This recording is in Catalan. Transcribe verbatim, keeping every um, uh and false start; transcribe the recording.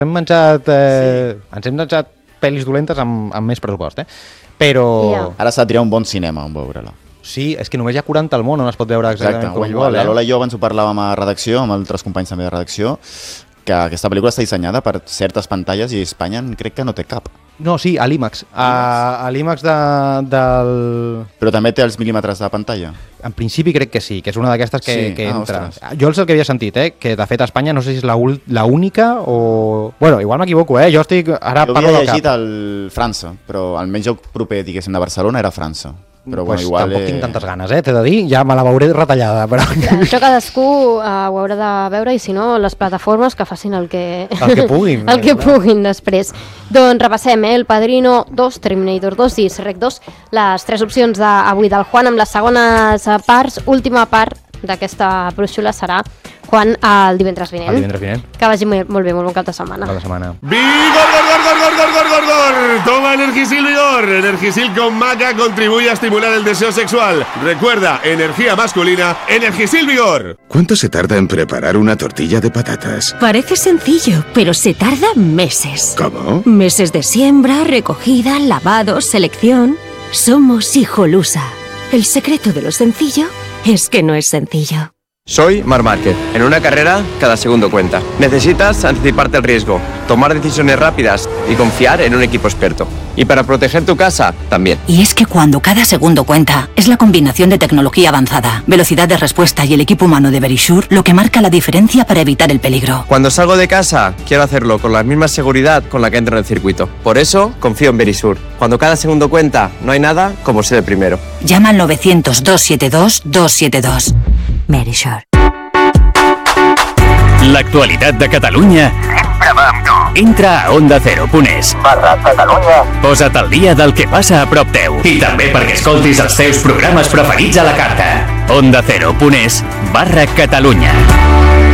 Hem menjat, eh, sí. Ens hem menjat pel·lis dolentes amb, amb més pressupost, eh? Però... Yeah. Ara s'ha de triar un bon cinema on veure-la. Sí, és que només hi ha quaranta al món on es pot veure exactament Exacte. com ell vol. La eh? Lola i jo abans ho parlàvem a redacció, amb altres companys també de redacció, que aquesta pel·lícula està dissenyada per certes pantalles i Espanya crec que no té cap. No, sí, a l'IMAX. A, a l'IMAX de, del... Però també té els mil·límetres de pantalla? En principi crec que sí, que és una d'aquestes que, sí. que ah, entra. Ostres. Jo és el que havia sentit, eh? Que de fet a Espanya no sé si és l'única o... Bueno, igual m'equivoco, eh? Jo estic... Ara jo parlo havia del cap. llegit el França, però almenys joc proper, diguéssim, de Barcelona era França. Però pues bueno, igual... Tampoc eh... tinc tantes ganes, eh? T'he de dir, ja me la veuré retallada, però... Això cadascú uh, ho haurà de veure i si no, les plataformes que facin el que... El que puguin. el que clar. puguin després. Doncs repassem, eh? El Padrino dos, Terminator dos i Shrek dos, les tres opcions d'avui del Juan amb les segones parts. Última part d'aquesta brúixola serà Juan el divendres vinent. El divendres vinent. Que vagi molt, molt bé, molt bon cap de setmana. Cap de setmana. ¡Vigor, gor, gor, gor, gor, gor, gor, gor! Toma Energisil Vigor. Energisil con maca contribuye a estimular el deseo sexual. Recuerda, energía masculina, Energisil Vigor. ¿Cuánto se tarda en preparar una tortilla de patatas? Parece sencillo, pero se tarda meses. ¿Cómo? Meses de siembra, recogida, lavado, selección. Somos Hijolusa. El secreto de lo sencillo es que no es sencillo. Soy Marc Márquez. En una carrera, cada segundo cuenta. Necesitas anticiparte al riesgo, tomar decisiones rápidas y confiar en un equipo experto. Y para proteger tu casa, también. Y es que cuando cada segundo cuenta, es la combinación de tecnología avanzada, velocidad de respuesta y el equipo humano de Verisure lo que marca la diferencia para evitar el peligro. Cuando salgo de casa, quiero hacerlo con la misma seguridad con la que entro en el circuito. Por eso, confío en Verisure. Cuando cada segundo cuenta, no hay nada como ser el primero. Llama al novecientos, doscientos setenta y dos, doscientos setenta y dos. Verisure. L'actualitat de Catalunya sempre va amb tu. Entra a onda zero punt es barra Catalunya. Posa't al dia del que passa a prop teu. I també perquè escoltis els teus programes preferits a la carta. onda zero punt es barra Catalunya.